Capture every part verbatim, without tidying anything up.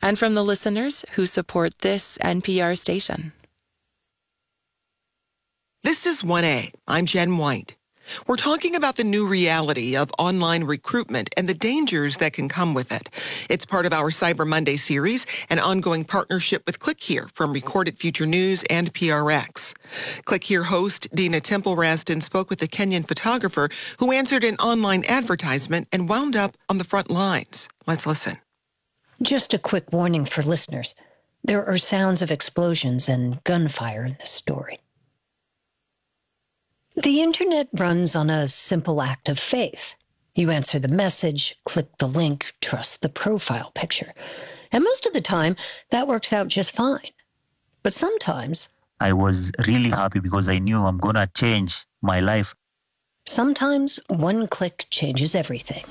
and from the listeners who support this N P R station. This is one A. I'm Jen White. We're talking about the new reality of online recruitment and the dangers that can come with it. It's part of our Cyber Monday series, an ongoing partnership with ClickHear from Recorded Future News and P R X. ClickHear host Dina Temple Raston spoke with a Kenyan photographer who answered an online advertisement and wound up on the front lines. Let's listen. Just a quick warning for listeners. There are sounds of explosions and gunfire in this story. The internet runs on a simple act of faith. You answer the message, click the link, trust the profile picture. And most of the time, that works out just fine. But sometimes... I was really happy because I knew I'm going to change my life. Sometimes one click changes everything.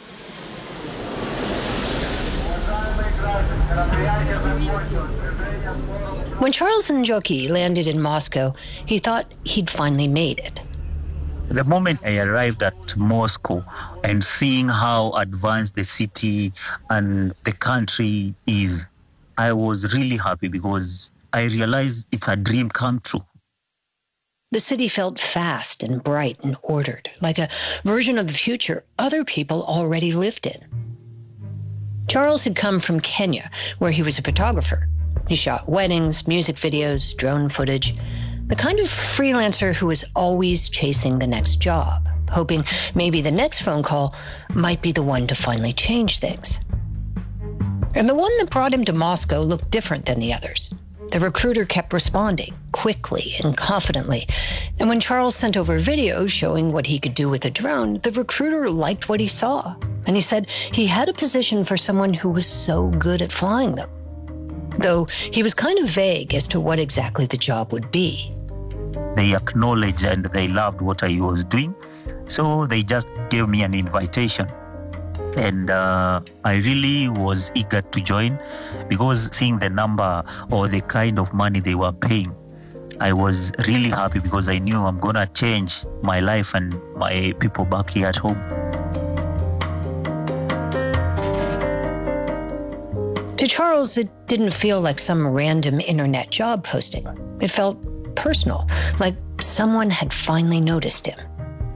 When Charles Njoki landed in Moscow, he thought he'd finally made it. The moment I arrived at Moscow and seeing how advanced the city and the country is, I was really happy because I realized it's a dream come true. The city felt fast and bright and ordered, like a version of the future other people already lived in. Charles had come from Kenya, where he was a photographer. He shot weddings, music videos, drone footage, the kind of freelancer who was always chasing the next job, hoping maybe the next phone call might be the one to finally change things. And the one that brought him to Moscow looked different than the others. The recruiter kept responding quickly and confidently. And when Charles sent over videos showing what he could do with a drone, the recruiter liked what he saw. And he said he had a position for someone who was so good at flying them. Though he was kind of vague as to what exactly the job would be. They acknowledged and they loved what I was doing. So they just gave me an invitation. And uh, I really was eager to join because seeing the number or the kind of money they were paying, I was really happy because I knew I'm going to change my life and my people back here at home. To Charles, it didn't feel like some random internet job posting. It felt personal, like someone had finally noticed him.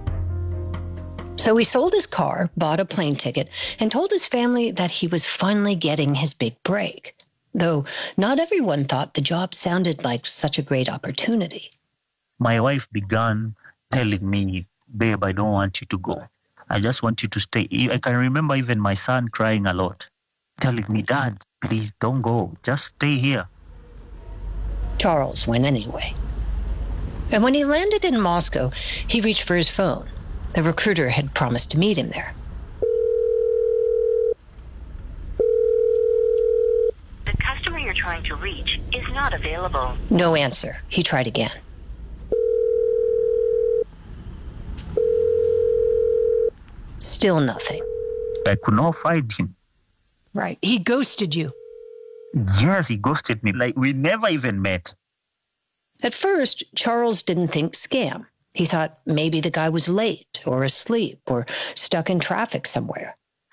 So he sold his car, bought a plane ticket, and told his family that he was finally getting his big break. Though not everyone thought the job sounded like such a great opportunity. My wife began telling me, babe, I don't want you to go. I just want you to stay. I can remember even my son crying a lot, telling me, Dad, please don't go. Just stay here. Charles went anyway. And when he landed in Moscow, he reached for his phone. The recruiter had promised to meet him there. The customer you're trying to reach is not available. No answer. He tried again. Still nothing. I could not find him. Right. He ghosted you. Yes, he ghosted me. Like, we never even met. At first, Charles didn't think scam. He thought maybe the guy was late or asleep or stuck in traffic somewhere.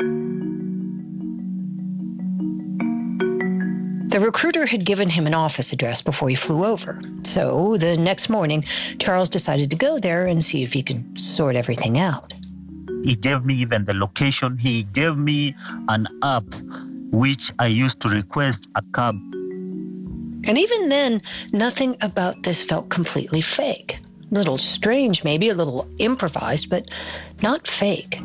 The recruiter had given him an office address before he flew over. So the next morning, Charles decided to go there and see if he could sort everything out. He gave me even the location. He gave me an app which I used to request a cab. And even then, nothing about this felt completely fake. A little strange, maybe, a little improvised, but not fake.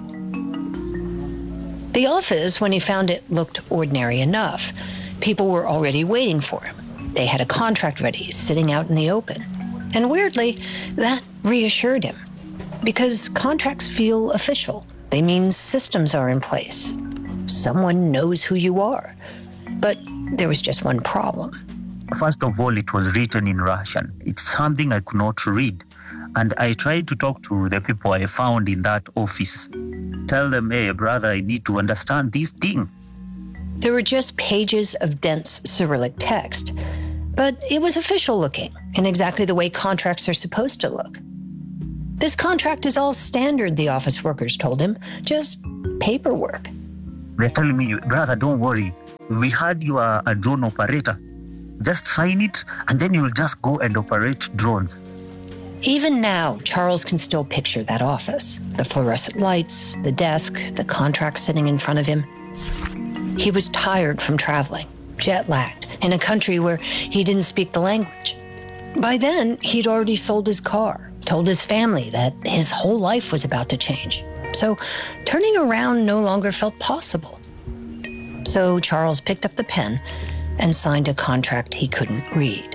The office, when he found it, looked ordinary enough. People were already waiting for him. They had a contract ready, sitting out in the open. And weirdly, that reassured him. Because contracts feel official. They mean systems are in place. Someone knows who you are. But there was just one problem. First of all, it was written in Russian. It's something I could not read. And I tried to talk to the people I found in that office. Tell them, hey, brother, I need to understand this thing. There were just pages of dense Cyrillic text. But it was official looking, in exactly the way contracts are supposed to look. This contract is all standard, the office workers told him. Just paperwork. They're telling me, brother, don't worry. we had you are a drone operator. Just sign it, and then you'll just go and operate drones. Even now, Charles can still picture that office. The fluorescent lights, the desk, the contract sitting in front of him. He was tired from traveling, jet-lagged, in a country where he didn't speak the language. By then, he'd already sold his car, told his family that his whole life was about to change. So turning around no longer felt possible. So Charles picked up the pen and signed a contract he couldn't read.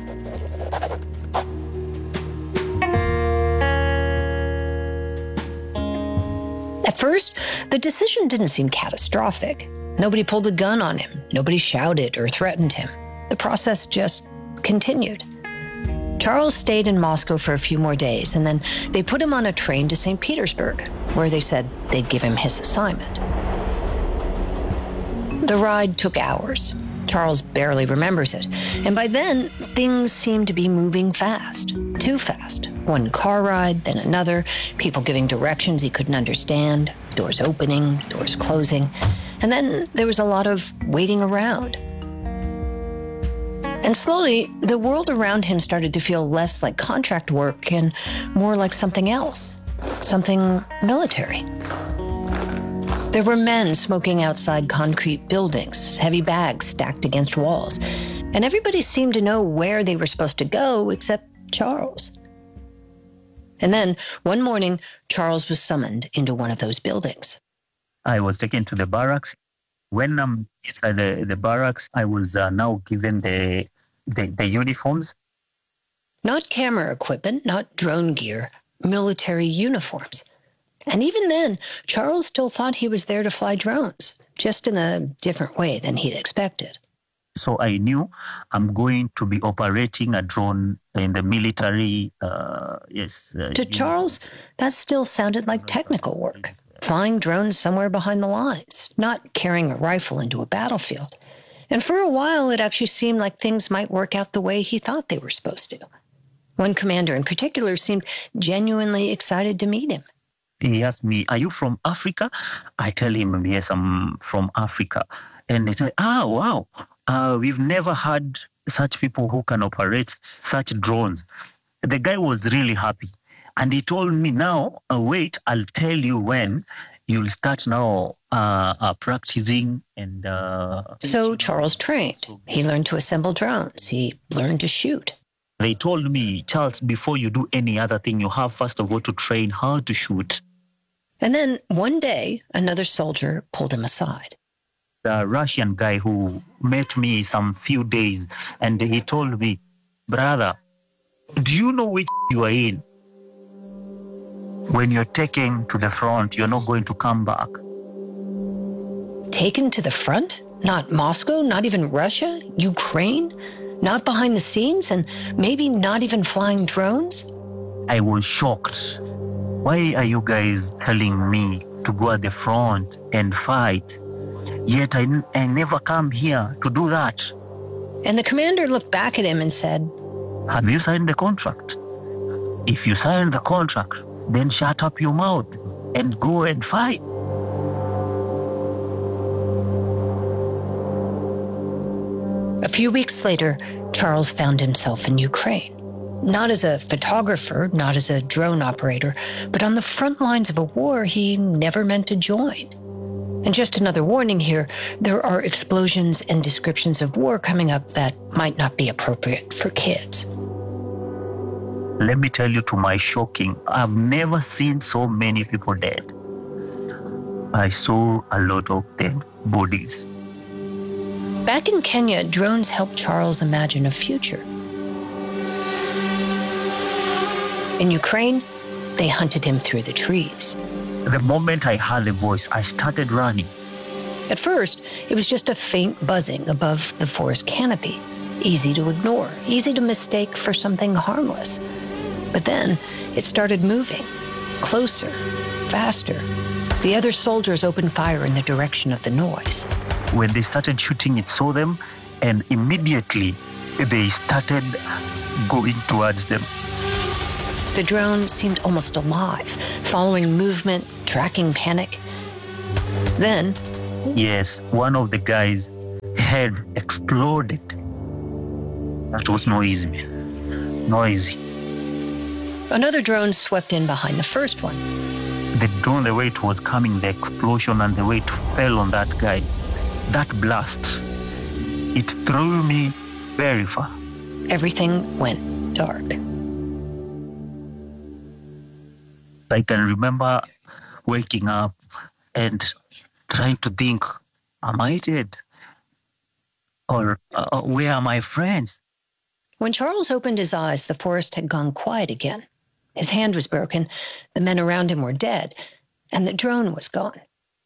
At first, the decision didn't seem catastrophic. Nobody pulled a gun on him. Nobody shouted or threatened him. The process just continued. Charles stayed in Moscow for a few more days, and then they put him on a train to Saint Petersburg, where they said they'd give him his assignment. The ride took hours. Charles barely remembers it, and by then, things seemed to be moving fast. Too fast. One car ride, then another, people giving directions he couldn't understand, doors opening, doors closing, and then there was a lot of waiting around. And slowly, the world around him started to feel less like contract work and more like something else, something military. There were men smoking outside concrete buildings, heavy bags stacked against walls, and everybody seemed to know where they were supposed to go except Charles. And then, one morning, Charles was summoned into one of those buildings. I was taken to the barracks. When I'm inside the, the barracks, I was uh, now given the, the the uniforms. Not camera equipment, not drone gear, military uniforms. And even then, Charles still thought he was there to fly drones, just in a different way than he'd expected. So I knew I'm going to be operating a drone in the military, uh, yes. Uh, to Charles, that still sounded like technical work. Flying drones somewhere behind the lines, not carrying a rifle into a battlefield. And for a while, it actually seemed like things might work out the way he thought they were supposed to. One commander in particular seemed genuinely excited to meet him. He asked me, "Are you from Africa?" I tell him, "Yes, I'm from Africa." And he said, "Ah, wow, uh, we've never had such people who can operate such drones." The guy was really happy. And he told me, "Now, uh, wait, I'll tell you when you'll start now uh, uh, practicing." And uh, So Charles trained. He learned to assemble drones. He learned to shoot. They told me, "Charles, before you do any other thing, you have first of all to train how to shoot." And then one day, another soldier pulled him aside. The Russian guy who met me some few days, and he told me, "Brother, do you know which you are in? When you're taken to the front, you're not going to come back." Taken to the front? Not Moscow, not even Russia, Ukraine? Not behind the scenes, and maybe not even flying drones? I was shocked. Why are you guys telling me to go at the front and fight? Yet I, I never come here to do that. And the commander looked back at him and said, "Have you signed the contract? If you signed the contract, then shut up your mouth and go and fight." A few weeks later, Charles found himself in Ukraine. Not as a photographer, not as a drone operator, but on the front lines of a war he never meant to join. And just another warning here, there are explosions and descriptions of war coming up that might not be appropriate for kids. Let me tell you, to my shocking, I've never seen so many people dead. I saw a lot of dead bodies. Back in Kenya, drones helped Charles imagine a future. In Ukraine, they hunted him through the trees. The moment I heard the voice, I started running. At first, it was just a faint buzzing above the forest canopy, easy to ignore, easy to mistake for something harmless. But then it started moving, closer, faster. The other soldiers opened fire in the direction of the noise. When they started shooting, it saw them, and immediately they started going towards them. The drone seemed almost alive, following movement, tracking panic. Then, yes, one of the guys head exploded. That was no easy, man. No easy. Another drone swept in behind the first one. The drone, the way it was coming, the explosion and the way it fell on that guy, that blast, it threw me very far. Everything went dark. I can remember waking up and trying to think, am I dead? Or uh, where are my friends? When Charles opened his eyes, the forest had gone quiet again. His hand was broken, the men around him were dead, and the drone was gone.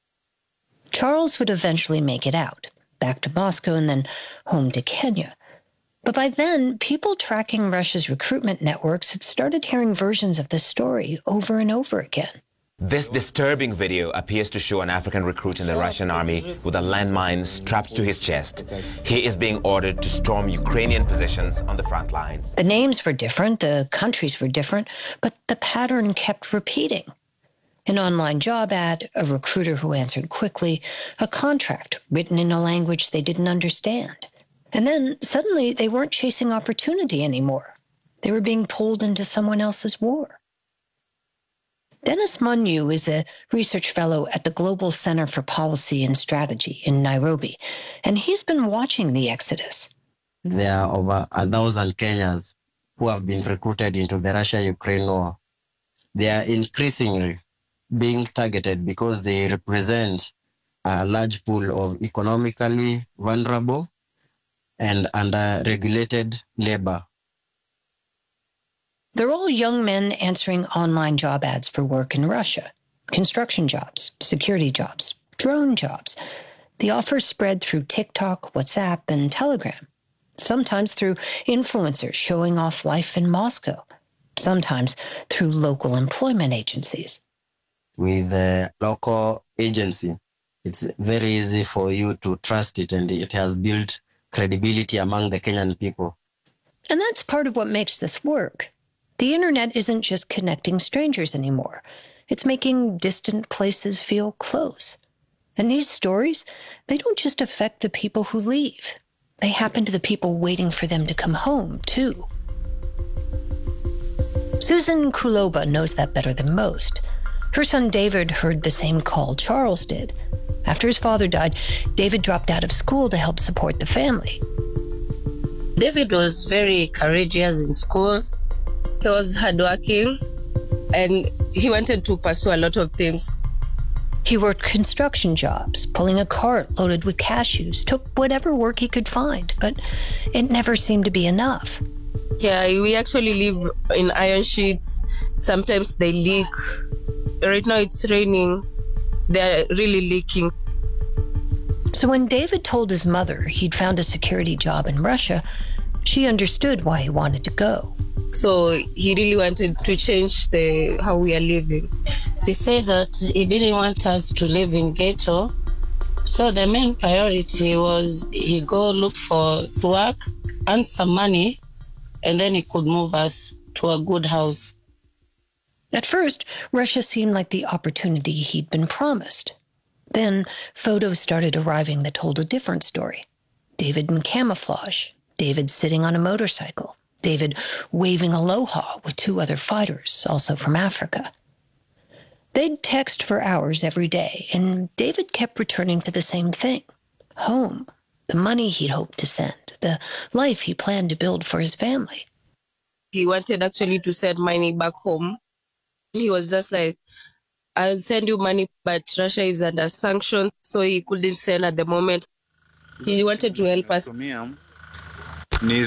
Charles would eventually make it out, back to Moscow and then home to Kenya. But by then, people tracking Russia's recruitment networks had started hearing versions of the story over and over again. This disturbing video appears to show an African recruit in the Russian army with a landmine strapped to his chest. He is being ordered to storm Ukrainian positions on the front lines. The names were different, the countries were different, but the pattern kept repeating. An online job ad, a recruiter who answered quickly, a contract written in a language they didn't understand. And then suddenly they weren't chasing opportunity anymore. They were being pulled into someone else's war. Dennis Munyu is a research fellow at the Global Center for Policy and Strategy in Nairobi, and he's been watching the exodus. There are over a thousand Kenyans who have been recruited into the Russia-Ukraine war. They are increasingly being targeted because they represent a large pool of economically vulnerable and under-regulated labor. They're all young men answering online job ads for work in Russia. Construction jobs, security jobs, drone jobs. The offers spread through TikTok, WhatsApp, and Telegram. Sometimes through influencers showing off life in Moscow. Sometimes through local employment agencies. With the local agency, it's very easy for you to trust it, and it has built credibility among the Kenyan people. And that's part of what makes this work. The internet isn't just connecting strangers anymore. It's making distant places feel close. And these stories, they don't just affect the people who leave. They happen to the people waiting for them to come home, too. Susan Kuloba knows that better than most. Her son David heard the same call Charles did. After his father died, David dropped out of school to help support the family. David was very courageous in school. He was hardworking, and he wanted to pursue a lot of things. He worked construction jobs, pulling a cart loaded with cashews, took whatever work he could find, but it never seemed to be enough. Yeah, we actually live in iron sheets. Sometimes they leak. Right now it's raining. They're really leaking. So when David told his mother he'd found a security job in Russia, she understood why he wanted to go. So he really wanted to change the how we are living. He said that he didn't want us to live in ghetto. So the main priority was he go look for work, earn some money, and then he could move us to a good house. At first, Russia seemed like the opportunity he'd been promised. Then photos started arriving that told a different story. David in camouflage, David sitting on a motorcycle, David waving aloha with two other fighters, also from Africa. They'd text for hours every day, and David kept returning to the same thing. Home, the money he'd hoped to send, the life he planned to build for his family. He wanted actually to send money back home. He was just like, I'll send you money, but Russia is under sanctions, so he couldn't send at the moment. He wanted to help us. And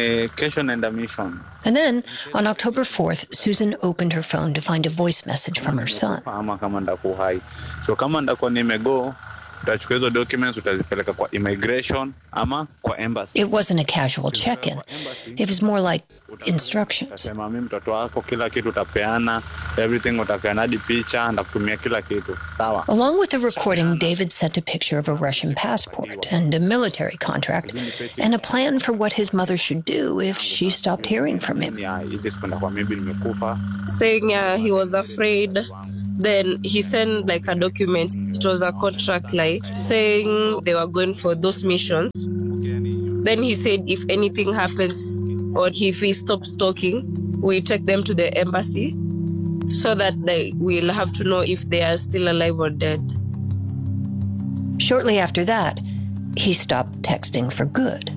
then, on October fourth, Susan opened her phone to find a voice message from her son. It wasn't a casual check-in. It was more like instructions. Along with the recording, David sent a picture of a Russian passport and a military contract and a plan for what his mother should do if she stopped hearing from him. Saying uh, he was afraid Then he sent like a document. It was a contract, like saying they were going for those missions. Then he said if anything happens or if he stops talking, we take them to the embassy so that they will have to know if they are still alive or dead. Shortly after that, he stopped texting for good.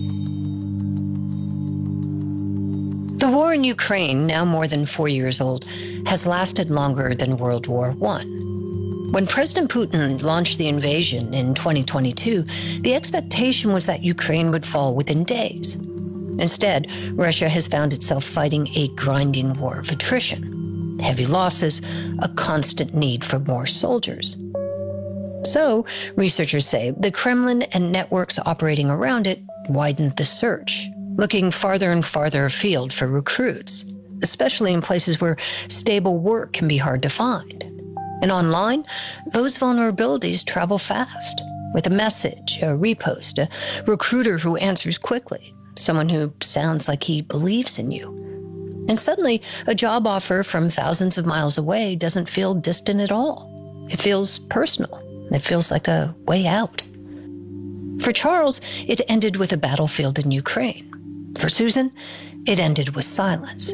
The war in Ukraine, now more than four years old, has lasted longer than World War One. When President Putin launched the invasion in twenty twenty-two, the expectation was that Ukraine would fall within days. Instead, Russia has found itself fighting a grinding war of attrition, heavy losses, a constant need for more soldiers. So, researchers say the Kremlin and networks operating around it widened the search, looking farther and farther afield for recruits, especially in places where stable work can be hard to find. And online, those vulnerabilities travel fast, with a message, a repost, a recruiter who answers quickly, someone who sounds like he believes in you. And suddenly, a job offer from thousands of miles away doesn't feel distant at all. It feels personal. It feels like a way out. For Charles, it ended with a battlefield in Ukraine. For Susan, it ended with silence.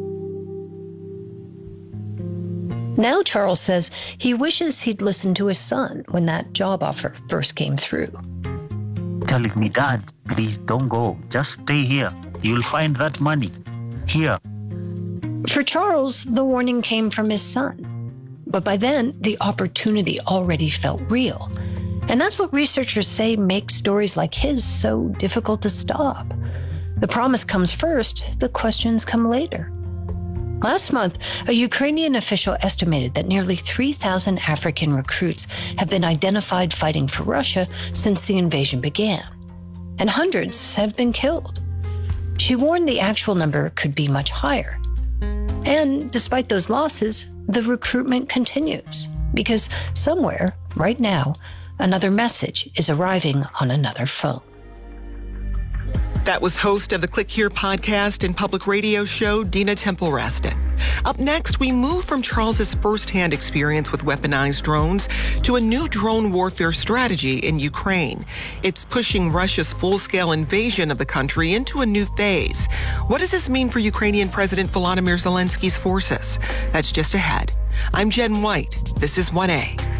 Now Charles says he wishes he'd listened to his son when that job offer first came through. Telling me, Dad, please don't go. Just stay here. You'll find that money here. For Charles, the warning came from his son. But by then, the opportunity already felt real. And that's what researchers say makes stories like his so difficult to stop. The promise comes first, the questions come later. Last month, a Ukrainian official estimated that nearly three thousand African recruits have been identified fighting for Russia since the invasion began, and hundreds have been killed. She warned the actual number could be much higher. And despite those losses, the recruitment continues, because somewhere, right now, another message is arriving on another phone. That was host of the Click Here podcast and public radio show, Dina Temple-Raston. Up next, we move from Charles's firsthand experience with weaponized drones to a new drone warfare strategy in Ukraine. It's pushing Russia's full-scale invasion of the country into a new phase. What does this mean for Ukrainian President Volodymyr Zelensky's forces? That's just ahead. I'm Jen White. This is one A.